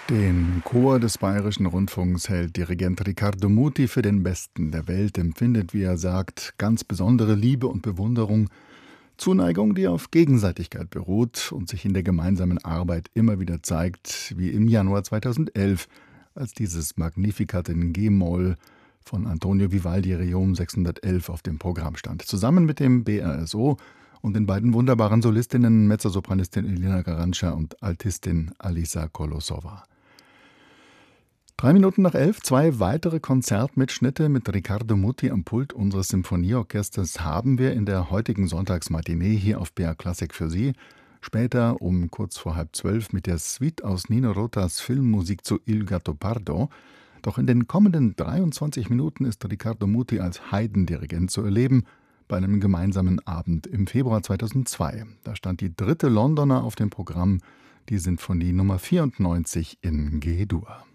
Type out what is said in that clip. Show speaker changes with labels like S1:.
S1: Den Chor des Bayerischen Rundfunks hält Dirigent Riccardo Muti für den Besten der Welt, empfindet, wie er sagt, ganz besondere Liebe und Bewunderung, Zuneigung, die auf Gegenseitigkeit beruht und sich in der gemeinsamen Arbeit immer wieder zeigt, wie im Januar 2011, als dieses Magnificat in G-Moll von Antonio Vivaldi Requiem 611 auf dem Programm stand, zusammen mit dem BRSO und den beiden wunderbaren Solistinnen, Mezzosopranistin Elena Garanca und Altistin Alisa Kolosova. 11:03, 2 weitere Konzertmitschnitte mit Riccardo Muti am Pult unseres Symphonieorchesters haben wir in der heutigen Sonntagsmatinee hier auf BR Classic für Sie. Später um kurz vor 11:30 mit der Suite aus Nino Rotas Filmmusik zu Il Gattopardo. Doch in den kommenden 23 Minuten ist Riccardo Muti als Haydn-Dirigent zu erleben, bei einem gemeinsamen Abend im Februar 2002. Da stand die 3. Londoner auf dem Programm, die Sinfonie Nummer 94 in G-Dur.